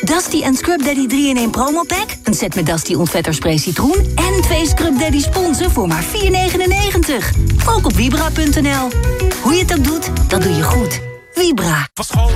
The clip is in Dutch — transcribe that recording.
Dusty en Scrub Daddy 3-in-1 promo pack. Een set met Dusty ontvetterspray citroen. En 2 Scrub Daddy sponsen voor maar €4,99. Ook op Vibra.nl. Hoe je het ook doet, dat doe je goed. Vibra. Van school